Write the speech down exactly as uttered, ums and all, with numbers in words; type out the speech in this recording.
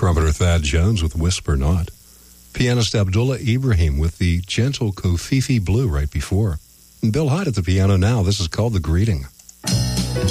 Trumpeter Thad Jones with Whisper Not. Pianist Abdullah Ibrahim with the gentle Kofifi Blue right before. And Bill Hyde at the piano now. This is called The Greeting.